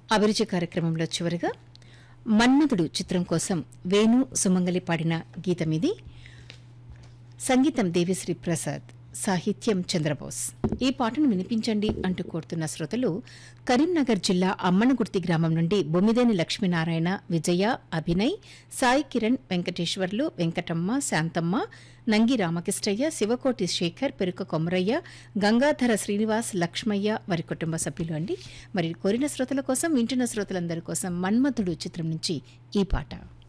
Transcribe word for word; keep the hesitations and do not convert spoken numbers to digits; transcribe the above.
అభిరుచి కార్యక్రమంలో చివరిగా మన్మధుడు చిత్రం కోసం వేణు సుమంగలి పాడిన గీతమిది. సంగీతం దేవిశ్రీ ప్రసాద్, సాహిత్యం చంద్రబోస్. ఈ పాటను వినిపించండి అంటూ కోరుతున్న శ్రోతలు కరీంనగర్ జిల్లా అమ్మనగుర్తి గ్రామం నుండి బొమ్మిదేని లక్ష్మీనారాయణ, విజయ, అభినయ్, సాయి కిరణ్, వెంకటేశ్వర్లు, వెంకటమ్మ, శాంతమ్మ, నంగి రామకృష్ణయ్య, శివకోటి శేఖర్, పెరుక కొమరయ్య, గంగాధర శ్రీనివాస్, లక్ష్మయ్య వారి కుటుంబ సభ్యులు అండి. మరి కోరిన శ్రోతల కోసం, వింటున్న శ్రోతలందరి కోసం మన్మధుడు చిత్రం నుంచి ఈ పాట.